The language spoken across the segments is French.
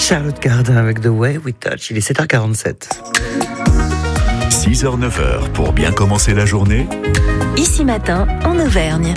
Charlotte Cardin avec The Way We Touch. Il est 7h47. 6h-9h pour bien commencer la journée. Ici Matin, en Auvergne.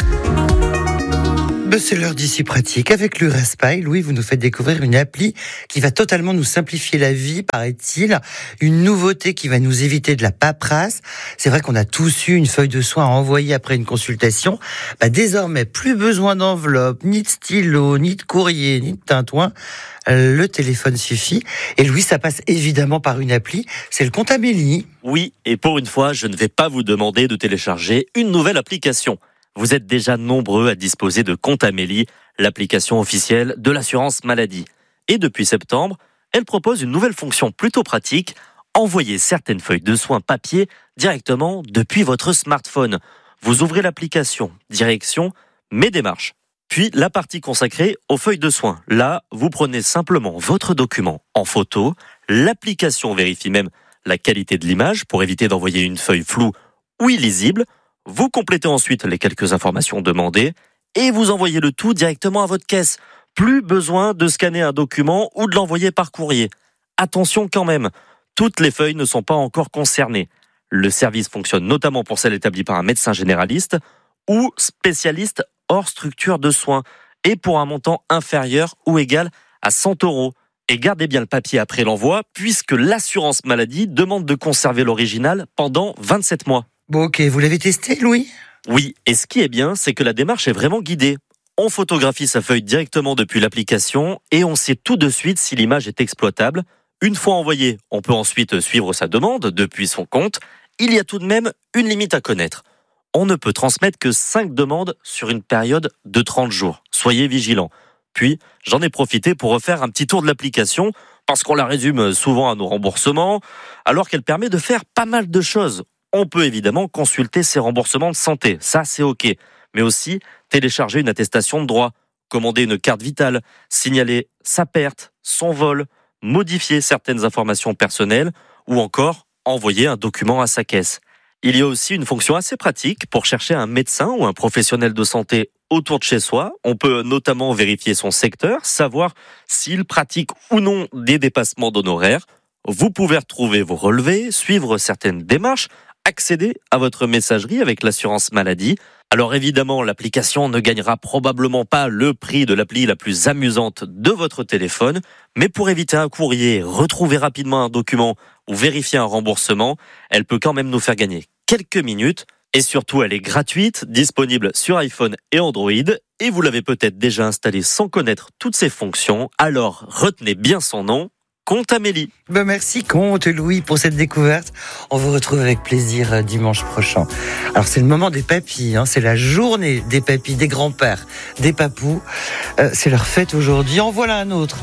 C'est l'heure d'ici pratique. Avec l'Urespay, Louis, vous nous faites découvrir une appli qui va totalement nous simplifier la vie, paraît-il. Une nouveauté qui va nous éviter de la paperasse. C'est vrai qu'on a tous eu une feuille de soins à envoyer après une consultation. Désormais, plus besoin d'enveloppe, ni de stylo, ni de courrier, ni de tintouin. Le téléphone suffit. Et Louis, ça passe évidemment par une appli. C'est le compte Amélie. Oui, et pour une fois, je ne vais pas vous demander de télécharger une nouvelle application. Vous êtes déjà nombreux à disposer de Compte Amélie, l'application officielle de l'assurance maladie. Et depuis septembre, elle propose une nouvelle fonction plutôt pratique, envoyer certaines feuilles de soins papier directement depuis votre smartphone. Vous ouvrez l'application, direction Mes démarches. Puis la partie consacrée aux feuilles de soins. Là, vous prenez simplement votre document en photo, l'application vérifie même la qualité de l'image pour éviter d'envoyer une feuille floue ou illisible. Vous complétez ensuite les quelques informations demandées et vous envoyez le tout directement à votre caisse. Plus besoin de scanner un document ou de l'envoyer par courrier. Attention quand même, toutes les feuilles ne sont pas encore concernées. Le service fonctionne notamment pour celles établies par un médecin généraliste ou spécialiste hors structure de soins et pour un montant inférieur ou égal à 100 €. Et gardez bien le papier après l'envoi puisque l'assurance maladie demande de conserver l'original pendant 27 mois. Bon, ok, vous l'avez testé, Louis ? Oui, et ce qui est bien, c'est que la démarche est vraiment guidée. On photographie sa feuille directement depuis l'application et on sait tout de suite si l'image est exploitable. Une fois envoyée, on peut ensuite suivre sa demande depuis son compte. Il y a tout de même une limite à connaître. On ne peut transmettre que 5 demandes sur une période de 30 jours. Soyez vigilants. Puis, j'en ai profité pour refaire un petit tour de l'application parce qu'on la résume souvent à nos remboursements, alors qu'elle permet de faire pas mal de choses. On peut évidemment consulter ses remboursements de santé, ça c'est ok, mais aussi télécharger une attestation de droit, commander une carte vitale, signaler sa perte, son vol, modifier certaines informations personnelles ou encore envoyer un document à sa caisse. Il y a aussi une fonction assez pratique pour chercher un médecin ou un professionnel de santé autour de chez soi. On peut notamment vérifier son secteur, savoir s'il pratique ou non des dépassements d'honoraires. Vous pouvez retrouver vos relevés, suivre certaines démarches, accéder à votre messagerie avec l'assurance maladie. Alors évidemment, l'application ne gagnera probablement pas le prix de l'appli la plus amusante de votre téléphone, mais pour éviter un courrier, retrouver rapidement un document ou vérifier un remboursement, elle peut quand même nous faire gagner quelques minutes. Et surtout, elle est gratuite, disponible sur iPhone et Android. Et vous l'avez peut-être déjà installée sans connaître toutes ses fonctions. Alors retenez bien son nom. Compte Amélie. Merci Compte Louis pour cette découverte. On vous retrouve avec plaisir dimanche prochain. Alors c'est le moment des papis, c'est la journée des papis, des grands-pères, des papous. C'est leur fête aujourd'hui. En voilà un autre.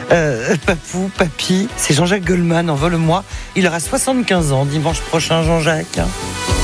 Papou, papy, c'est Jean-Jacques Goldman, envole-moi. Il aura 75 ans dimanche prochain, Jean-Jacques.